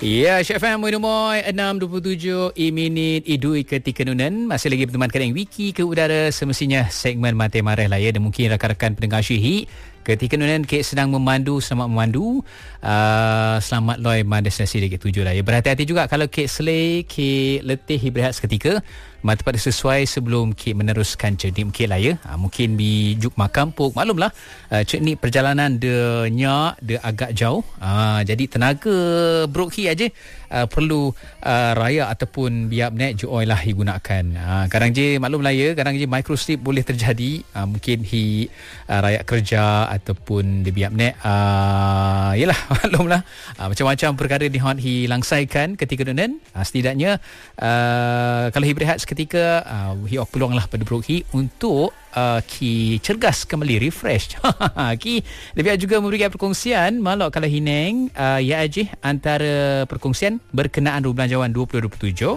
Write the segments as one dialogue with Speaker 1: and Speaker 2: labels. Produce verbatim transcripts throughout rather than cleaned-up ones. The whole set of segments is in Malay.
Speaker 1: Ya, Syed F M Moy enam dua puluh tujuh I minit idui ketika nunan. Masih lagi bertemankan yang Wiki ke udara semestinya segmen Mati Marah lah ya. Dan mungkin rakan-rakan pendengar Syihik ketika nunan Kek sedang memandu, selamat memandu. Uh, selamat loy destinasi dekat tujuh lah ya. Berhati-hati juga kalau Kek selai, Kek letih berehat seketika. Mata pada sesuai sebelum Kek meneruskan cerdik Kek lah ya. Uh, mungkin di juk makam puk. Maklumlah uh, cerdik perjalanan dia nyak, dia agak jauh. Uh, jadi tenaga broki aja uh, perlu uh, raya ataupun biap net je oil lah digunakan. Uh, kadang je maklumlah ya, kadang je microslip boleh terjadi. Uh, mungkin hi uh, raya kerja ataupun di biap net uh, yalah maklumlah uh, macam-macam perkara di hot hi langsaikan ketika nunan. Uh, setidaknya uh, kalau hi berehat seketika uh, hi ok peluang lah pada brok hi untuk Uh, ki cergas kembali, refresh. Ki lebih juga memberikan perkongsian malok kalau hineng uh, ya aja antara perkongsian berkenaan Rubelanjawan dua ribu dua puluh tujuh.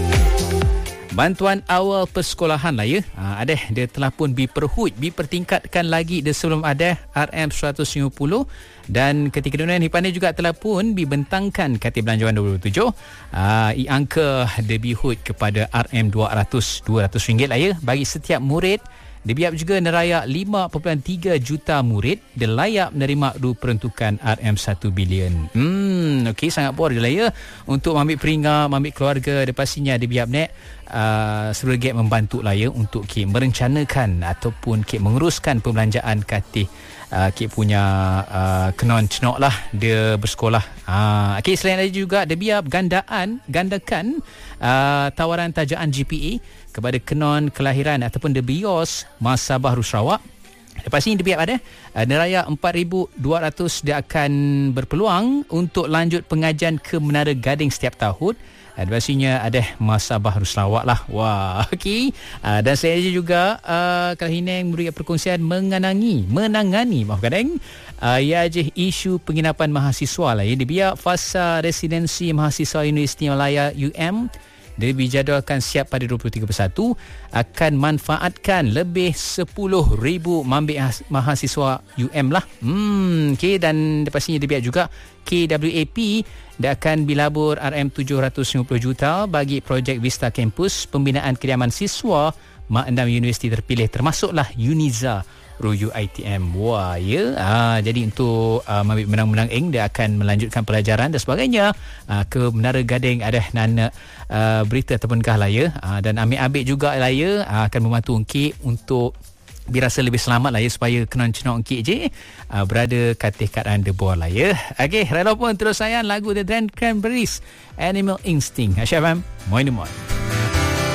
Speaker 1: Bantuan awal persekolahan lah ya. Ha, ada dia telah pun diperhut, dipertingkatkan lagi dia sebelum ada R M seratus lima puluh dan ketika dunia Hipani juga telah pun dibentangkan Katib Belanjawan dua ribu dua puluh tujuh. Ha, i angka dia dihut kepada R M dua ratus ringgit lah ya bagi setiap murid. Dia biap juga neraya lima perpuluhan tiga juta murid dia layak menerima du peruntukan R M satu bilion. Hmm, okey, sangat puas dia lah ya untuk ambil peringat, ambil keluarga dia pastinya dia biap net uh, sebagai membantu lah ya untuk ki merencanakan ataupun ki menguruskan pembelanjaan katih uh, ki punya uh, kenon cenok lah dia bersekolah. Uh, okey, selain itu juga dia biap gandaan, gandakan uh, tawaran tajaan G P A kepada kenon kelahiran ataupun the bios Masa Baharu Sarawak. Lepas ini dia biar ada uh, neraya empat ribu dua ratus dia akan berpeluang untuk lanjut pengajian ke Menara Gading setiap tahun. Uh, pastinya ada Masa Baharu Sarawak lah. Wah, okey. Uh, dan saya juga uh, kalau Hineng memberi perkongsian mengenangi, menangani maaf kadang uh, ya je isu penginapan mahasiswa lah ya. Dia biar fasa residensi mahasiswa Universiti Malaya U M dia dijadualkan siap pada dua puluh tiga puluh satu akan manfaatkan lebih sepuluh ribu mambik mahasiswa U M lah. Hmm, okay, dan pastinya dia biar juga K W A P dia akan bilabur R M tujuh ratus lima puluh juta bagi projek Vista Campus pembinaan kediaman siswa mak enam universiti terpilih termasuklah Uniza Royu I T M. Wah ya. Ah, jadi untuk uh, mambik menang-menang eng dia akan melanjutkan pelajaran dan sebagainya uh, ke Menara Gading ada nana uh, berita ataupun kah lah ya. Uh, dan ambil-ambil juga lah ya uh, akan membantu Encik untuk dirasa lebih selamat lah ya supaya kenon cenok Encik je uh, berada katih kat underboard lah ya. Okey, rela pun terus sayang lagu The Grand Cranberries Animal Instinct. Syed F M, Moin Moin.